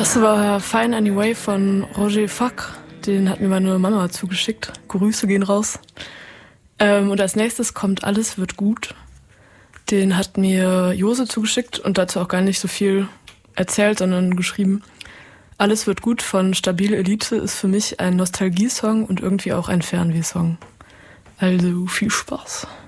erste war Fine Anyway von Roger Fack. Den hat mir meine Mama zugeschickt. Grüße gehen raus. Und als nächstes kommt Alles wird gut. Den hat mir Jose zugeschickt und dazu auch gar nicht so viel erzählt, sondern geschrieben. Alles wird gut von Stabile Elite ist für mich ein Nostalgiesong und irgendwie auch ein Fernwehsong. Also viel Spaß.